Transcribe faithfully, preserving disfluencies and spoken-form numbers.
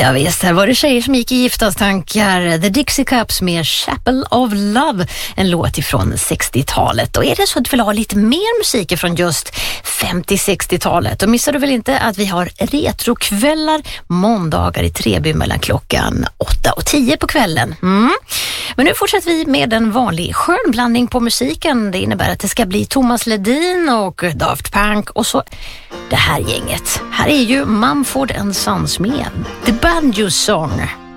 Ja visst, här var det tjejer som gick i giftastankar. The Dixie Cups med Chapel of Love, en låt ifrån sextiotalet. Och är det så att du vill ha lite mer musik från just femtio-sextiotalet, då missar du väl inte att vi har retrokvällar måndagar i Treby mellan klockan åtta och tio på kvällen. Mm. Men nu fortsätter vi med en vanlig skönblandning på musiken. Det innebär att det ska bli Thomas Ledin och Daft Punk och så det här gänget. Här är ju Mumford and Sons med The Banjo Song.